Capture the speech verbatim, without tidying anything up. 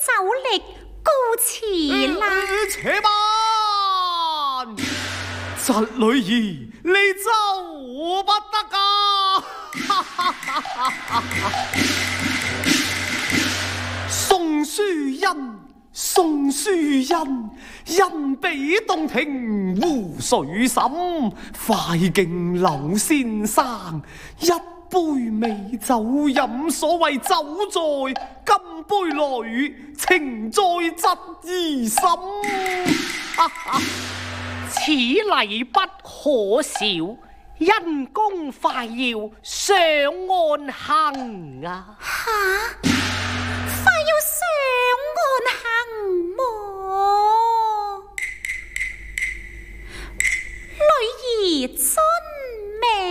酒力告辭啦。 呃、且慢，侄女兒，你走不得噶！宋書欣，宋書欣，欣比洞庭湖水深，快敬柳先生一杯美酒飲，所謂酒在金杯裏，情在侄兒心。 此禮不可少，因公快要上岸行啊！ 吓！